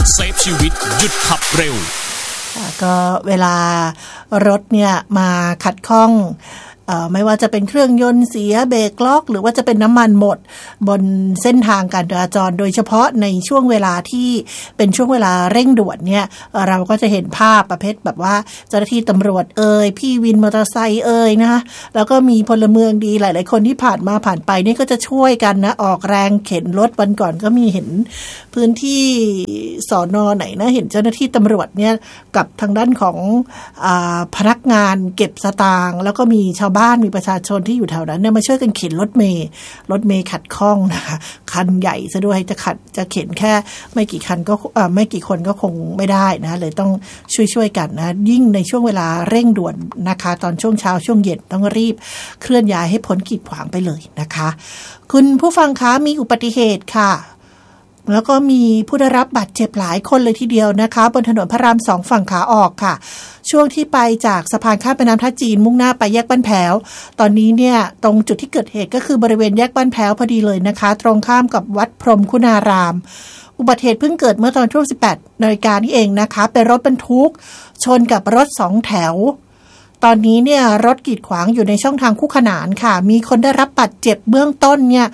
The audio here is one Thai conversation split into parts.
เซฟชีวิตหยุดขับเร็วก็เวลารถเนี่ยมาขัดข้องไม่ว่าจะเป็นเครื่องยนต์เสียเบรกล็อกหรือว่าจะเป็นน้ำมันหมดบนเส้นทางการจราจรโดยเฉพาะในช่วงเวลาที่เป็นช่วงเวลาเร่งด่วนเนี่ยเราก็จะเห็นภาพประเภทแบบว่าเจ้าหน้าที่ตำรวจพี่วินมอเตอร์ไซค์นะคะแล้วก็มีพลเมืองดีหลายๆคนที่ผ่านมาผ่านไปนี่ก็จะช่วยกันนะออกแรงเข็นรถวันก่อนก็มีเห็นพื้นที่สน.ไหนนะเห็นเจ้าหน้าที่ตำรวจเนี่ยกับทางด้านของพนักงานเก็บสตางค์แล้วก็มีชาวบ้านมีประชาชนที่อยู่แถวนั้นเนี่ยมาช่วยกันเข็นรถเมล์ขัดข้องนะคะคันใหญ่ซะด้วยจะเข็นแค่ไม่กี่คันก็ไม่กี่คนก็คงไม่ได้นะเลยต้องช่วยกันนะยิ่งในช่วงเวลาเร่งด่วนนะคะตอนช่วงเช้าช่วงเย็นต้องรีบเคลื่อนย้ายให้พ้นกีดขวางไปเลยนะคะคุณผู้ฟังคะมีอุบัติเหตุค่ะแล้วก็มีผู้ได้รับบาดเจ็บหลายคนเลยทีเดียวนะคะบนถนนพระราม2ฝั่งขาออกค่ะช่วงที่ไปจากสะพานข้ามแม่น้ำท่าจีนมุ่งหน้าไปแยกบ้านแพ้วตอนนี้เนี่ยตรงจุดที่เกิดเหตุก็คือบริเวณแยกบ้านแพ้วพอดีเลยนะคะตรงข้ามกับวัดพรหมคุณารามอุบัติเหตุเพิ่งเกิดเมื่อตอนช่วง 18 นาฬิกานี่เองนะคะเป็นรถบรรทุกชนกับรถ2แถวตอนนี้เนี่ยรถกีดขวางอยู่ในช่องทางคู่ขนานค่ะมีคนได้รับบาดเจ็บเบื้องต้นเนี่ย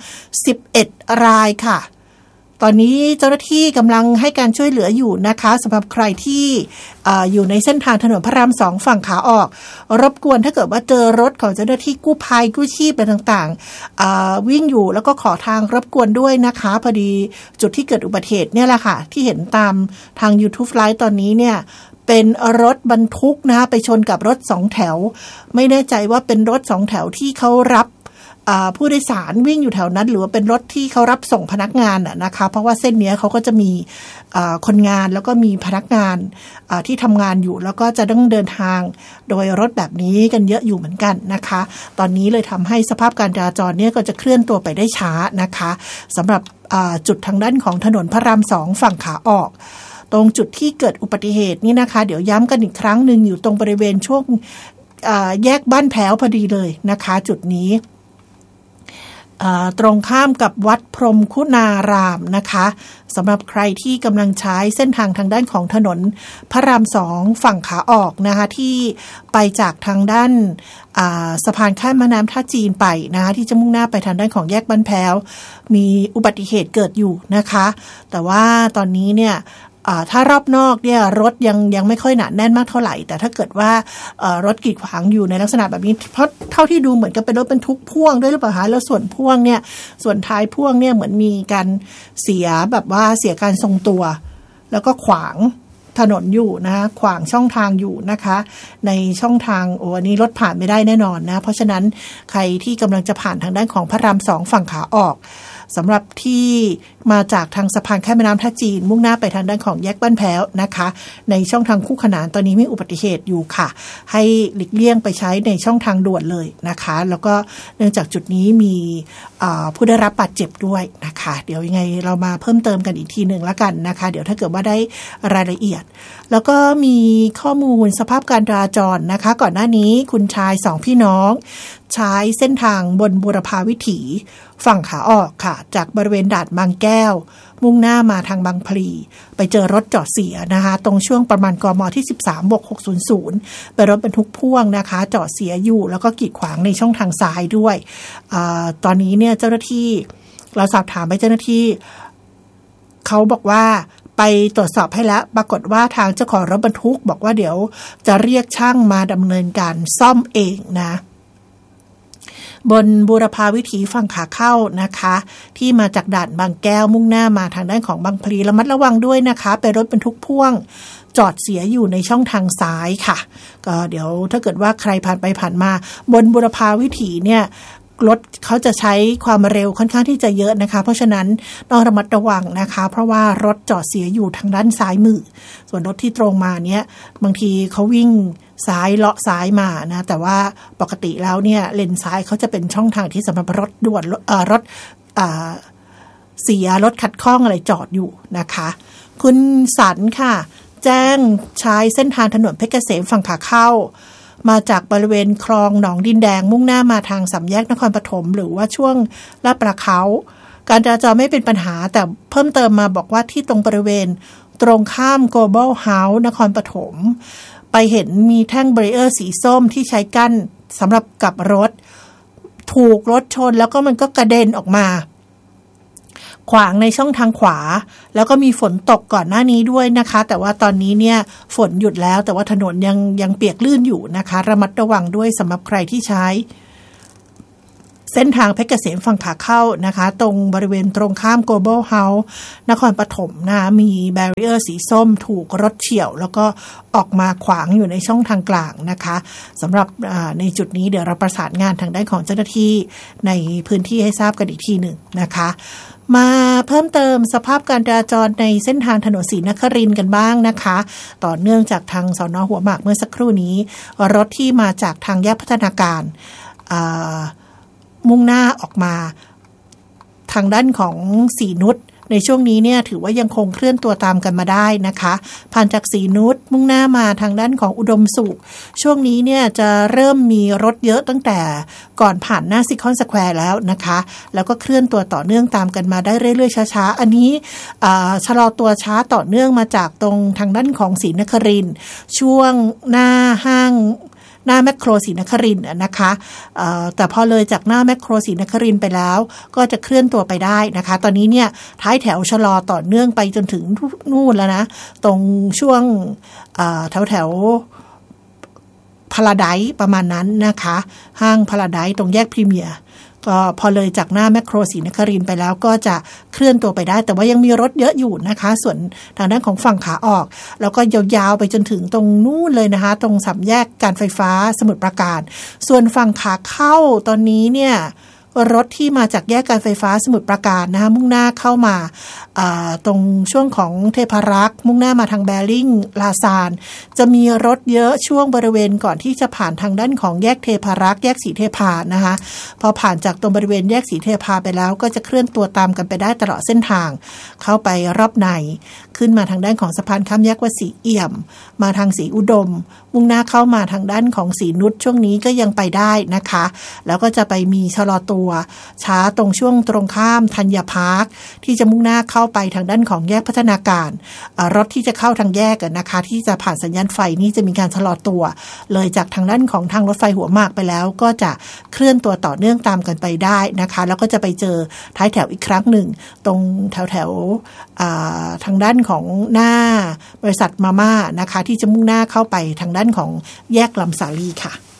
11 รายค่ะตอนนี้เจ้าหน้าที่กำลังให้การช่วยเหลืออยู่นะคะสำหรับใครที่อยู่ในเส้นทางถนนพระราม2ฝั่งขาออกรบกวนถ้าเกิดว่าเจอรถของเจ้าหน้าที่กู้ภัยกู้ชีพอะไรต่างๆวิ่งอยู่แล้วก็ขอทางรบกวนด้วยนะคะพอดีจุดที่เกิดอุบัติเหตุเนี่ยแหละค่ะที่เห็นตามทาง YouTube Live ตอนนี้เนี่ยเป็นรถบรรทุกนะคะไปชนกับรถ2แถวไม่แน่ใจว่าเป็นรถ2แถวที่เขารับผู้โดยสารวิ่งอยู่แถวนั้นหรือว่าเป็นรถที่เขารับส่งพนักงานนะคะเพราะว่าเส้นนี้เขาก็จะมีคนงานแล้วก็มีพนักงานที่ทำงานอยู่แล้วก็จะต้องเดินทางโดยรถแบบนี้กันเยอะอยู่เหมือนกันนะคะตอนนี้เลยทำให้สภาพการจราจรเนี่ยก็จะเคลื่อนตัวไปได้ช้านะคะสำหรับจุดทางด้านของถนนพระราม2ฝั่งขาออกตรงจุดที่เกิดอุบัติเหตุนี่นะคะเดี๋ยวย้ำกันอีกครั้งนึงอยู่ตรงบริเวณช่วงแยกบ้านแพ้วพอดีเลยนะคะจุดนี้ตรงข้ามกับวัดพรหมคุณารามนะคะสำหรับใครที่กำลังใช้เส้นทางด้านของถนนพระราม2ฝั่งขาออกนะคะที่ไปจากทางด้านสะพานข้ามแม่น้ำท่าจีนไปนะคะที่จะมุ่งหน้าไปทางด้านของแยกบ้านแพ้วมีอุบัติเหตุเกิดอยู่นะคะแต่ว่าตอนนี้เนี่ยถ้ารอบนอกเนี่ยรถยังไม่ค่อยหนาแน่นมากเท่าไหร่แต่ถ้าเกิดว่ารถกีดขวางอยู่ในลักษณะแบบนี้เพราะเท่าที่ดูเหมือนกับเป็นรถบรรทุกพ่วงด้วยหรือเปล่าคะแล้วส่วนพ่วงเนี่ยส่วนท้ายพ่วงเนี่ยเหมือนมีการเสียแบบว่าเสียการทรงตัวแล้วก็ขวางถนนอยู่นะคะขวางช่องทางอยู่นะคะในช่องทางอันนี้รถผ่านไม่ได้แน่นอนนะเพราะฉะนั้นใครที่กำลังจะผ่านทางด้านของพระราม2ฝั่งขาออกสำหรับที่มาจากทางสะพานข้ามแม่น้ำท่าจีนมุ่งหน้าไปทางด้านของแยกบ้านแพ้วนะคะในช่องทางคู่ขนานตอนนี้มีอุบัติเหตุอยู่ค่ะให้หลีกเลี่ยงไปใช้ในช่องทางด่วนเลยนะคะแล้วก็เนื่องจากจุดนี้มีผู้ได้รับบาดเจ็บด้วยนะคะเดี๋ยวยังไงเรามาเพิ่มเติมกันอีกทีหนึ่งละกันนะคะเดี๋ยวถ้าเกิดว่าได้รายละเอียดแล้วก็มีข้อมูลสภาพการจราจรนะคะก่อนหน้านี้คุณชาย2พี่น้องใช้เส้นทางบนบูรพาวิถีฝั่งขาออกค่ะจากบริเวณด่านบางแก้วมุ่งหน้ามาทางบางพลีไปเจอรถจอดเสียนะคะตรงช่วงประมาณกมที่13/600เป็นรถบรรทุกพ่วงนะคะจอดเสียอยู่แล้วก็กีดขวางในช่องทางซ้ายด้วยตอนนี้เนี่ยเจ้าหน้าที่เราสอบถามไปเจ้าหน้าที่เขาบอกว่าไปตรวจสอบให้แล้วปรากฏว่าทางเจ้าของรถบรรทุกบอกว่าเดี๋ยวจะเรียกช่างมาดำเนินการซ่อมเองนะบนบูรพาวิถีฝั่งขาเข้านะคะที่มาจากด่านบางแก้วมุ่งหน้ามาทางด้านของบางพลีระมัดระวังด้วยนะคะเป็นรถบรรทุกพ่วงจอดเสียอยู่ในช่องทางซ้ายค่ะก็เดี๋ยวถ้าเกิดว่าใครผ่านไปผ่านมาบนบูรพาวิถีเนี่ยรถเขาจะใช้ความเร็วค่อนข้างที่จะเยอะนะคะเพราะฉะนั้นต้องระมัดระวังนะคะเพราะว่ารถจอดเสียอยู่ทางด้านซ้ายมือส่วนรถที่ตรงมาเนี้ยบางทีเขาวิ่งซ้ายเลาะซ้ายมานะแต่ว่าปกติแล้วเนี่ยเลนซ้ายเขาจะเป็นช่องทางที่สำหรับรถด่วนรถเสียรถขัดข้องอะไรจอดอยู่นะคะคุณสันค่ะแจ้งใช้เส้นทางถนนเพชรเกษมฝั่งขาเข้ามาจากบริเวณคลองหนองดินแดงมุ่งหน้ามาทางสามแยกนครปฐมหรือว่าช่วงลาดปลาเขาการจราจรไม่เป็นปัญหาแต่เพิ่มเติมมาบอกว่าที่ตรงบริเวณตรงข้าม Global House นครปฐมไปเห็นมีแท่งแบรีเออร์สีส้มที่ใช้กั้นสำหรับกลับรถถูกรถชนแล้วก็มันก็กระเด็นออกมาขวางในช่องทางขวาแล้วก็มีฝนตกก่อนหน้านี้ด้วยนะคะแต่ว่าตอนนี้เนี่ยฝนหยุดแล้วแต่ว่าถนนยังเปียกลื่นอยู่นะคะระมัดระวังด้วยสำหรับใครที่ใช้เส้นทางเพชรเกษมฝั่งขาเข้านะคะตรงบริเวณตรงข้าม Global House นครปฐมนะมีแบรีเออร์สีส้มถูกรถเฉี่ยวแล้วก็ออกมาขวางอยู่ในช่องทางกลางนะคะสำหรับในจุดนี้เดี๋ยวเราประสานงานทางด้านของเจ้าหน้าที่ในพื้นที่ให้ทราบกันอีกทีหนึ่งนะคะมาเพิ่มเติมสภาพการจราจรในเส้นทางถนนศรีนครินทร์กันบ้างนะคะต่อเนื่องจากทางสน.หัวหมากเมื่อสักครู่นี้รถที่มาจากทางแยกพัฒนาการมุ่งหน้าออกมาทางด้านของศรีนุชในช่วงนี้เนี่ยถือว่ายังคงเคลื่อนตัวตามกันมาได้นะคะผ่านจากศรีนุชมุ่งหน้ามาทางด้านของอุดมสุขช่วงนี้เนี่ยจะเริ่มมีรถเยอะตั้งแต่ก่อนผ่านหน้าซิคอนสแควร์แล้วนะคะแล้วก็เคลื่อนตัวต่อเนื่องตามกันมาได้เรื่อยๆช้าๆอันนี้ชะลอตัวช้าต่อเนื่องมาจากตรงทางด้านของศรีนครินทร์ช่วงหน้าห้างหน้าแมคโครศรีนครินทร์นะคะแต่พอเลยจากหน้าแมคโครศรีนครินทร์ไปแล้วก็จะเคลื่อนตัวไปได้นะคะตอนนี้เนี่ยท้ายแถวชะลอต่อเนื่องไปจนถึงนู่นแล้วนะตรงช่วงแถวพาราไดซ์ประมาณนั้นนะคะห้างพาราไดซ์ตรงแยกพรีเมียร์ก็พอเลยจากหน้าแมคโครศรีนครินทร์ไปแล้วก็จะเคลื่อนตัวไปได้แต่ว่ายังมีรถเยอะอยู่นะคะส่วนทางด้านของฝั่งขาออกแล้วก็ยาวๆไปจนถึงตรงนู่นเลยนะคะตรงสามแยกการไฟฟ้าสมุทรปราการส่วนฝั่งขาเข้าตอนนี้เนี่ยรถที่มาจากแยกการไฟฟ้าสมุทรปราการนะคะมุ่งหน้าเข้ามาตรงช่วงของเทพารักษ์มุ่งหน้ามาทางแบริ่งลาซานจะมีรถเยอะช่วงบริเวณก่อนที่จะผ่านทางด้านของแยกเทพารักษ์แยกศรีเทพานะคะพอผ่านจากตรงบริเวณแยกศรีเทพาไปแล้วก็จะเคลื่อนตัวตามกันไปได้ตลอดเส้นทางเข้าไปรอบในขึ้นมาทางด้านของสะพานข้ามแยกวัดศรีเอี่ยมมาทางศรีอุดมมุ่งหน้าเข้ามาทางด้านของศรีนุชช่วงนี้ก็ยังไปได้นะคะแล้วก็จะไปมีชะลอตัวช้าตรงช่วงตรงข้ามธัญญพาร์คที่จะมุ่งหน้าเข้าไปทางด้านของแยกพัฒนาการรถที่จะเข้าทางแยกนะคะที่จะผ่านสัญญาณไฟนี้จะมีการชะลอตัวเลยจากทางด้านของทางรถไฟหัวหมากไปแล้วก็จะเคลื่อนตัวต่อเนื่องตามกันไปได้นะคะแล้วก็จะไปเจอท้ายแถวอีกครั้งหนึ่งตรงแถวทางด้านของหน้าบริษัทมาม่านะคะที่จะมุ่งหน้าเข้าไปทางด้านของแยกลำสาลีค่ะ